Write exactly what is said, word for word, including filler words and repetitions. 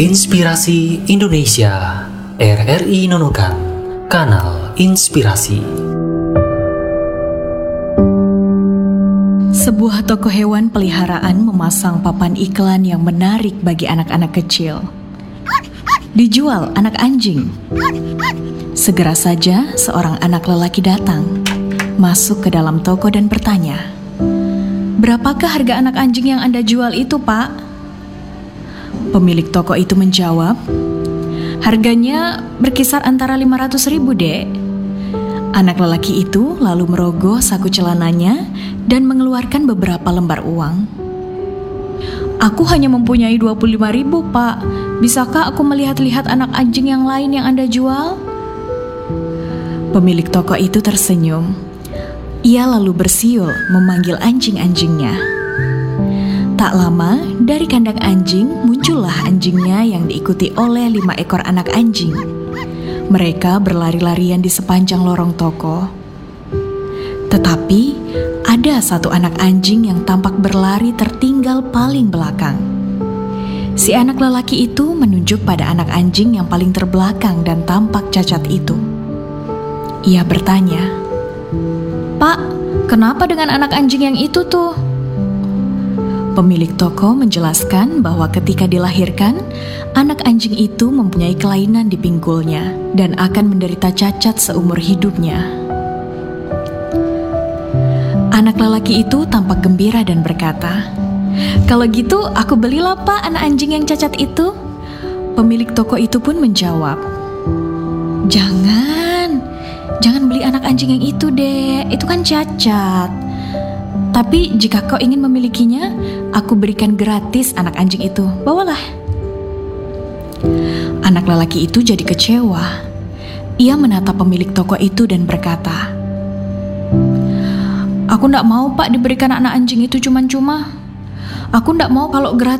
Inspirasi Indonesia R R I Nunukan, Kanal Inspirasi. Sebuah toko hewan peliharaan memasang papan iklan yang menarik bagi anak-anak kecil. Dijual anak anjing. Segera saja seorang anak lelaki datang, masuk ke dalam toko dan bertanya, "Berapakah harga anak anjing yang Anda jual itu, Pak?" Pemilik toko itu menjawab, "Harganya berkisar antara lima ratus ribu, Dek." Anak lelaki itu lalu merogoh saku celananya dan mengeluarkan beberapa lembar uang. "Aku hanya mempunyai dua puluh lima ribu, Pak. Bisakah aku melihat-lihat anak anjing yang lain yang Anda jual?" Pemilik toko itu tersenyum. Ia lalu bersiul memanggil anjing-anjingnya. Tak lama, dari kandang anjing muncullah anjingnya yang diikuti oleh lima ekor anak anjing. Mereka berlari-larian di sepanjang lorong toko. Tetapi, ada satu anak anjing yang tampak berlari tertinggal paling belakang. Si anak lelaki itu menunjuk pada anak anjing yang paling terbelakang dan tampak cacat itu. Ia bertanya, "Pak, kenapa dengan anak anjing yang itu tuh?" Pemilik toko menjelaskan bahwa ketika dilahirkan, anak anjing itu mempunyai kelainan di pinggulnya dan akan menderita cacat seumur hidupnya. Anak lelaki itu tampak gembira dan berkata, "Kalau gitu aku belilah, Pak, anak anjing yang cacat itu." Pemilik toko itu pun menjawab, "Jangan, jangan beli anak anjing yang itu, Dek, itu kan cacat. Tapi jika kau ingin memilikinya, aku berikan gratis anak anjing itu. Bawalah." Anak lelaki itu jadi kecewa. Ia menatap pemilik toko itu dan berkata, "Aku ndak mau, Pak, diberikan anak anjing itu cuma-cuma. Aku ndak mau kalau gratis.